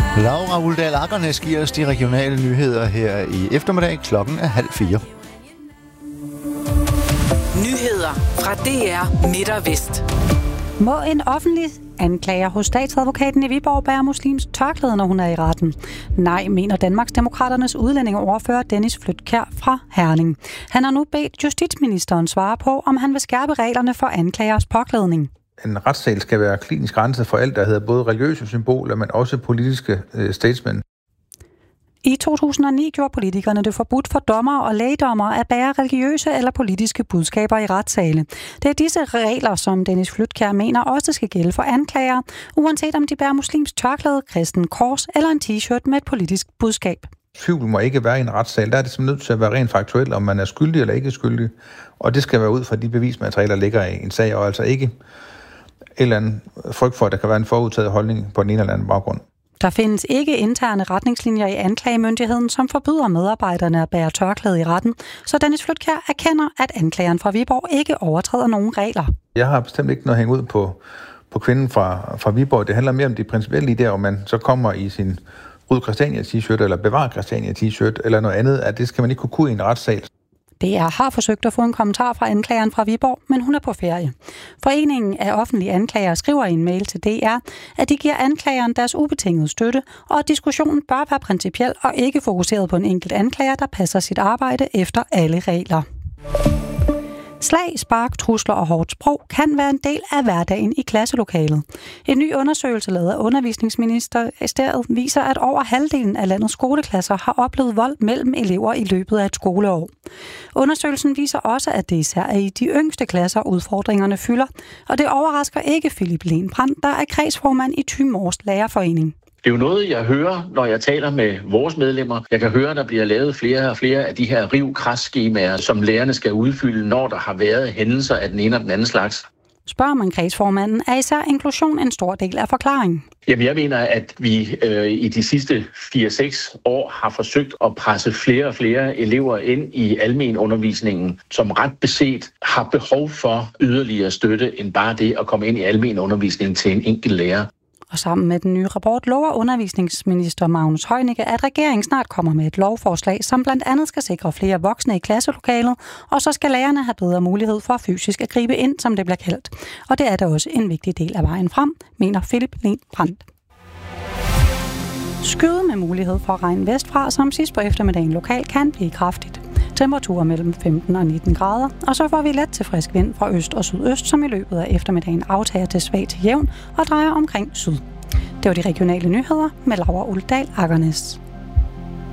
Laura Uldal Akernes giver os de regionale nyheder her i eftermiddag. Klokken er 3:30. Nyheder fra DR Midt og Vest. Må en offentlig anklager hos statsadvokaten i Viborg bære muslimsk tørklæde, når hun er i retten? Nej, mener Danmarksdemokraternes udlændingeordfører Dennis Flydtkjær fra Herning. Han har nu bedt justitsministeren svare på, om han vil skærpe reglerne for anklagers påklædning. En retssal skal være klinisk renset for alt, der hedder både religiøse symboler, men også politiske statements. I 2009 gjorde politikerne det forbudt for dommere og lægdommere at bære religiøse eller politiske budskaber i retssale. Det er disse regler, som Dennis Flydtkjær mener også skal gælde for anklagere, uanset om de bærer muslimsk tørklæde, kristen kors eller en t-shirt med et politisk budskab. Tvivl må ikke være i en retssal. Der er det simpelthen nødt til at være rent faktuelt, om man er skyldig eller ikke skyldig. Og det skal være ud fra de bevismaterialer, der ligger i en sag, og altså ikke en eller anden frygt for, at der kan være en forudtaget holdning på den ene eller anden baggrund. Der findes ikke interne retningslinjer i anklagemyndigheden, som forbyder medarbejderne at bære tørklæde i retten, så Dennis Flydtkjær erkender, at anklageren fra Viborg ikke overtræder nogen regler. Jeg har bestemt ikke noget at hænge ud på kvinden fra Viborg. Det handler mere om de principielle idéer, om man så kommer i sin Rød Christiania t-shirt eller Bevar Christiania t-shirt eller noget andet, at det skal man ikke kunne i en retssal. DR har forsøgt at få en kommentar fra anklageren fra Viborg, men hun er på ferie. Foreningen af offentlige anklagere skriver i en mail til DR, at de giver anklageren deres ubetingede støtte, og at diskussionen bør være principiel og ikke fokuseret på en enkelt anklager, der passer sit arbejde efter alle regler. Slag, spark, trusler og hårdt sprog kan være en del af hverdagen i klasselokalet. En ny undersøgelse lavet af Undervisningsministeriet viser, at over halvdelen af landets skoleklasser har oplevet vold mellem elever i løbet af et skoleår. Undersøgelsen viser også, at det især er i de yngste klasser udfordringerne fylder, og det overrasker ikke Philip Lenbrandt, der er kredsformand i Thy Mors Lærerforening. Det er jo noget, jeg hører, når jeg taler med vores medlemmer. Jeg kan høre, at der bliver lavet flere og flere af de her riv-kras-skemaer, som lærerne skal udfylde, når der har været hændelser af den ene og den anden slags. Spørger man kredsformanden, er især inklusion en stor del af forklaringen. Jamen, jeg mener, at vi i de sidste 4-6 år har forsøgt at presse flere og flere elever ind i almen undervisningen, som ret beset har behov for yderligere støtte end bare det at komme ind i almen undervisning til en enkelt lærer. Og sammen med den nye rapport lover undervisningsminister Magnus Heunicke, at regeringen snart kommer med et lovforslag, som blandt andet skal sikre flere voksne i klasselokalet, og så skal lærerne have bedre mulighed for fysisk at gribe ind, som det bliver kaldt. Og det er da også en vigtig del af vejen frem, mener Philip Lenbrandt. Skyde med mulighed for regn vestfra, som sidst på eftermiddagen lokalt kan blive kraftigt. Temperaturer mellem 15 og 19 grader, og så får vi let til frisk vind fra øst og sydøst, som i løbet af eftermiddagen aftager til svag til jævn og drejer omkring syd. Det var de regionale nyheder med Laura Uldal Akernes.